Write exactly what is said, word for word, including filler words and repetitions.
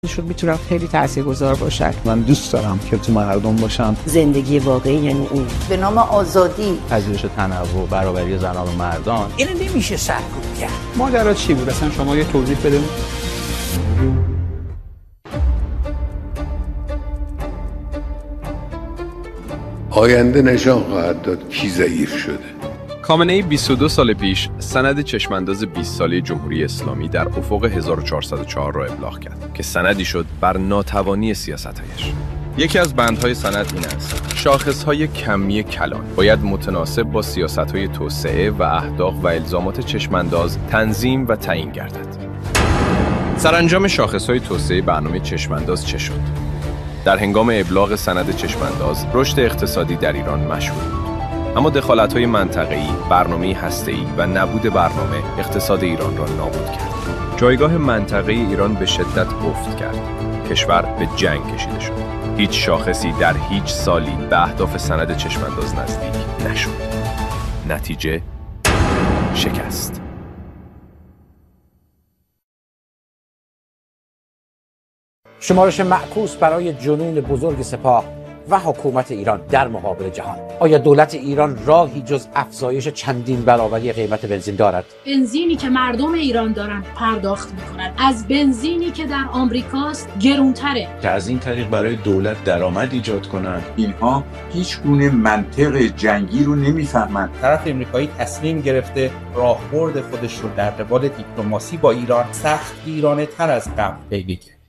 شون میتونن خیلی تاثیرگذار باشن. من دوست دارم که تو مردم باشم. زندگی واقعی یعنی این به نام آزادی، پذیرش تنوع، برابری زنان و مردان. اینو نمیشه سرکوب کرد. ماجرا چی بود اصلا؟ شما یه توضیح بده. آینده نشان خواهد داد کی ضعیف شده. خامنه‌ای بیست و دو سال پیش سند چشمانداز بیست ساله جمهوری اسلامی در افق هزار و چهارصد و چهار را ابلاغ کرد که سندی شد بر ناتوانی سیاست‌هایش. یکی از بندهای سند این است: شاخص‌های کمی کلان باید متناسب با سیاست‌های توسعه و اهداف و الزامات چشمانداز تنظیم و تعیین گردد. سرانجام شاخص‌های توسعه برنامه چشمانداز چه شد؟ در هنگام ابلاغ سند چشمانداز، رشد اقتصادی در ایران مشهود بود. اما دخالت‌های منطقه‌ای، برنامه هسته‌ای و نبود برنامه اقتصاد ایران را نابود کرد. جایگاه منطقه ایران به شدت افت کرد. کشور به جنگ کشیده شد. هیچ شاخصی در هیچ سالی به اهداف سند چشمانداز نزدیک نشد. نتیجه شکست. شمارش معکوس برای جنون بزرگ سپاه و حکومت ایران در مقابل جهان. آیا دولت ایران راهی جز افزایش چندین برابری قیمت بنزین دارد؟ بنزینی که مردم ایران دارن پرداخت میکنن از بنزینی که در آمریکاست گرونتره، که از این طریق برای دولت درآمد ایجاد کنند. اینها هیچ گونه منطق جنگی رو نمیفهمند. طرف امریکایی تصمیم گرفته راهبرد خودش رو در قبال دیپلماسی با ایران سخت گیرانه تر از قبل بگیره.